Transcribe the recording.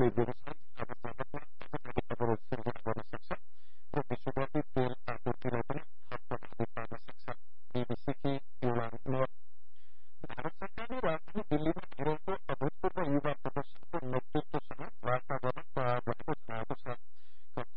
व्यवसायिक जगतमा अझ बढी अवरोध सिर्जना गर्न सक्छ र विश्वव्यापी तेल आपूर्तिलाई पनि थप प्रभावित पार्न सक्छ। बीबीसीकी योलान मोर। भारत सरकारले राजधानी दिल्लीमा भइरहेको अभूतपूर्व युवा प्रदर्शनको नेतृत्वसँग वार्ता गर्न तयार रहेको जनाएको छ।